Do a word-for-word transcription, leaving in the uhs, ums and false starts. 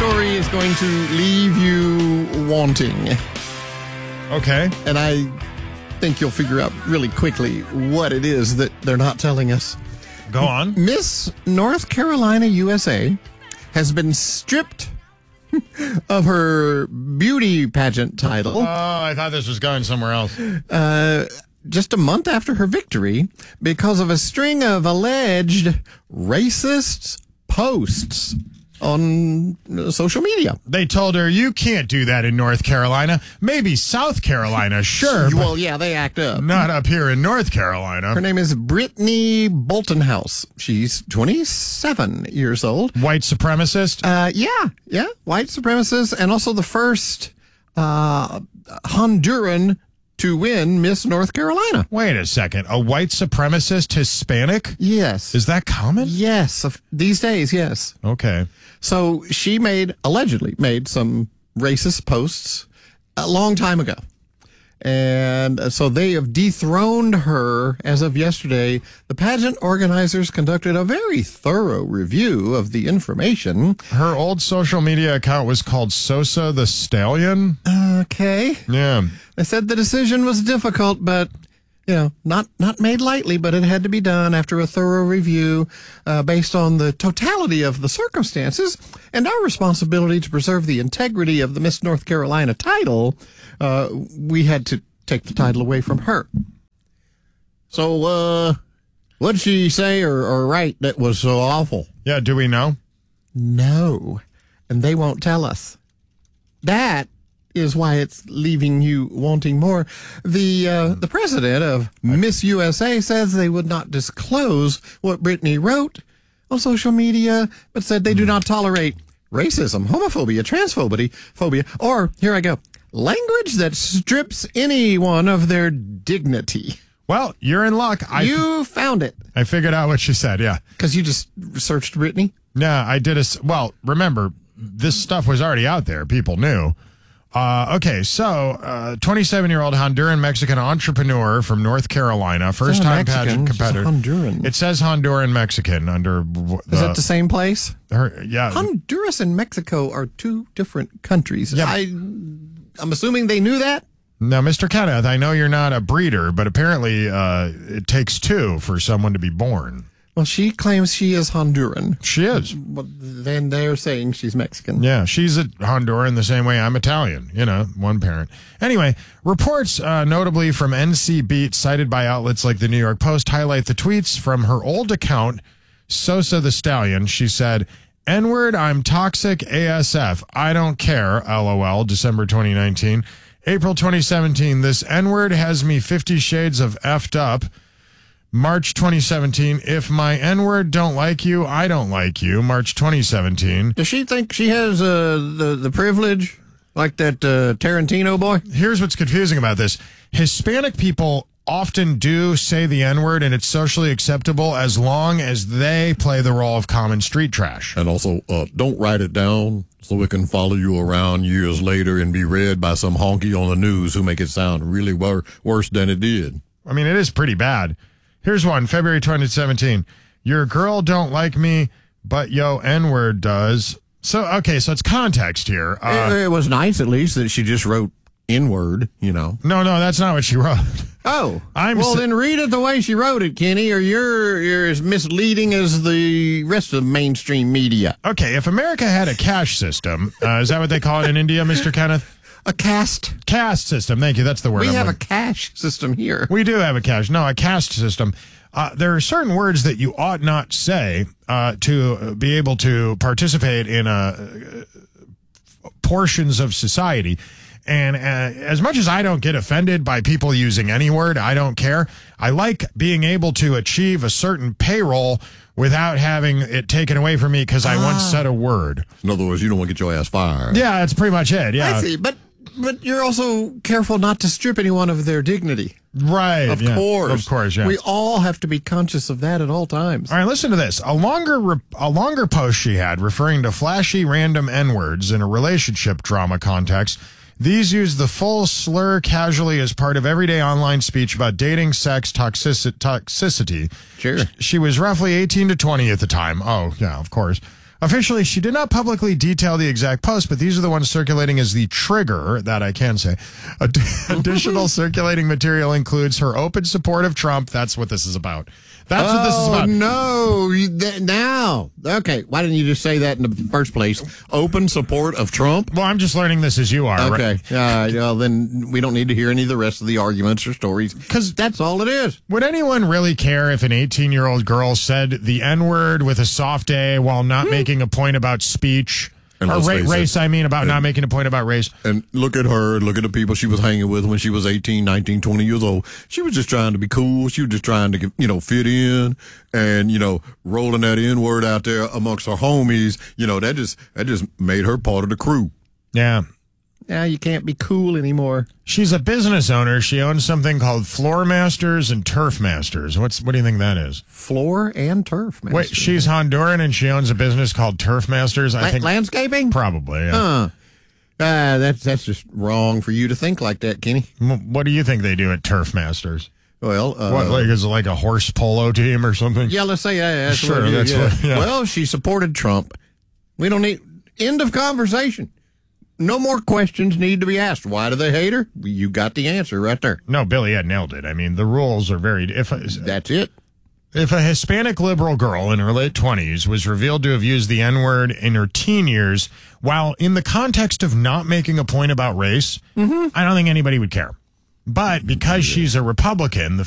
story is going to leave you wanting. Okay. And I think you'll figure out really quickly what it is that they're not telling us. Go on. Miss North Carolina, U S A, has been stripped of her beauty pageant title. Oh, I thought this was going somewhere else. Uh, just a month after her victory because of a string of alleged racist posts on social media. They told her, you can't do that in North Carolina. Maybe South Carolina, sure. but Well, yeah, they act up. not up here in North Carolina. Her name is Brittany Boltonhouse. She's twenty-seven years old. White supremacist? Uh, yeah, yeah, white supremacist, and also the first uh, Honduran to win Miss North Carolina. Wait a second. A white supremacist Hispanic? Yes. Is that common? Yes, of- these days, yes. Okay. So she made, allegedly made some racist posts a long time ago. And so they have dethroned her as of yesterday. The pageant organizers conducted a very thorough review of the information. Her old social media account was called Sosa the Stallion. Okay. Yeah. They said the decision was difficult, but, you know, not, not made lightly, but it had to be done after a thorough review uh, based on the totality of the circumstances and our responsibility to preserve the integrity of the Miss North Carolina title. Uh, we had to take the title away from her. So, uh, what'd she say or, or write that was so awful? Yeah, do we know? No, and they won't tell us. That is why it's leaving you wanting more. The uh, the president of Miss U S A says they would not disclose what Brittany wrote on social media, but said they do not tolerate racism, homophobia, transphobia, phobia, or, here I go, language that strips anyone of their dignity. Well, you're in luck. I, You found it, I figured out what she said, yeah. because you just searched Brittany. Yeah, I did a, s- well, remember, this stuff was already out there. People knew. Uh, okay, so uh, twenty-seven-year-old Honduran-Mexican entrepreneur from North Carolina, first-time Mexican, pageant she's a competitor. Honduran. It says Honduran-Mexican under w- Is the, that the same place? her, yeah. Honduras and Mexico are two different countries. Yeah. I, I'm assuming they knew that. Now, Mister Kenneth, I know you're not a breeder, but apparently uh, it takes two for someone to be born. Well, she claims she is Honduran. She is. But then they're saying she's Mexican. Yeah, she's a Honduran the same way I'm Italian, you know, one parent. Anyway, reports uh, notably from N C Beat cited by outlets like the New York Post highlight the tweets from her old account, Sosa the Stallion. She said, N-word, I'm toxic A S F. I don't care, LOL, December twenty nineteen. April twenty seventeen, this N-word has me fifty shades of effed up. March twenty seventeen, if my N-word don't like you, I don't like you. March twenty seventeen. Does she think she has uh, the, the privilege like that uh, Tarantino boy? Here's what's confusing about this. Hispanic people often do say the N-word, and it's socially acceptable as long as they play the role of common street trash. And also, uh, don't write it down so it can follow you around years later and be read by some honky on the news who make it sound really wor- worse than it did. I mean, it is pretty bad. Here's one, February twenty seventeen. Your girl don't like me, but yo N-word does. So, okay, so it's context here. Uh, it, it was nice, at least, that she just wrote N-word, you know. no, no, that's not what she wrote. Oh, I'm well, s- then read it the way she wrote it, Kenny, or you're, you're as misleading as the rest of the mainstream media. Okay, if America had a cash system, uh, is that what they call it in India, Mister Kenneth? A caste. Caste system. Thank you. That's the word. We I'm have a looking- cash system here. We do have a cash. No, a caste system. Uh, there are certain words that you ought not say uh, to be able to participate in uh, portions of society. And uh, as much as I don't get offended by people using any word, I don't care. I like being able to achieve a certain payroll without having it taken away from me because I once said a word. In other words, you don't want to get your ass fired. Yeah, that's pretty much it. Yeah, I see, but but you're also careful not to strip anyone of their dignity. right. Of yeah. course. of course. Yeah. We all have to be conscious of that at all times. All right, listen to this. A longer re- a longer post she had referring to flashy random N-words in a relationship drama context. These use the full slur casually as part of everyday online speech about dating, sex, toxici- toxicity. Sure. She was roughly eighteen to twenty at the time. Oh, yeah, of course. Officially, she did not publicly detail the exact post, but these are the ones circulating as the trigger, that I can say. Ad- additional circulating material includes her open support of Trump. That's what this is about. That's oh, what this is about. no. You- th- Now. Okay. Why didn't you just say that in the first place? Open support of Trump? Well, I'm just learning this as you are. Okay. Right? All right. Well, then we don't need to hear any of the rest of the arguments or stories. Because that's all it is. Would anyone really care if an eighteen-year-old girl said the N-word with a soft A while not making a point about speech? And or let's ra- face race, it, I mean, about not making a point about race. And look at her, look at the people she was hanging with when she was eighteen, nineteen, twenty years old. She was just trying to be cool. She was just trying to, you know, fit in and, you know, rolling that N word out there amongst her homies. You know, that just, that just made her part of the crew. Yeah. Now you can't be cool anymore. She's a business owner. She owns something called Floor Masters and Turf Masters. What's what do you think that is? Floor and turf, man. Wait, she's Honduran and she owns a business called Turf Masters. I La- think landscaping? probably. Yeah. Huh. Uh, that's that's just wrong for you to think like that, Kenny. M- What do you think they do at Turf Masters? Well, uh, What, like is it like a horse polo team or something? yeah, let's say that. That's Sure, what it is, that's yeah. what- yeah. Well, she supported Trump. We don't need end of conversation. No more questions need to be asked. Why do they hate her? You got the answer right there. No, Billy had nailed it. I mean, the rules are very. If That's it. if a Hispanic liberal girl in her late twenties was revealed to have used the N word in her teen years, while in the context of not making a point about race, I don't think anybody would care. But because she's a Republican, the